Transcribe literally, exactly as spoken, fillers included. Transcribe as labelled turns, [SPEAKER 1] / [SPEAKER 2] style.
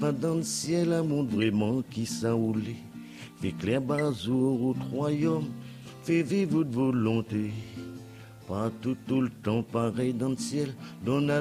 [SPEAKER 1] pas dans le ciel, un monde vraiment qui s'enroule. Fait clair bazour au royaume, fait vivre votre volonté. Pas tout, tout le temps pareil dans le ciel, donne à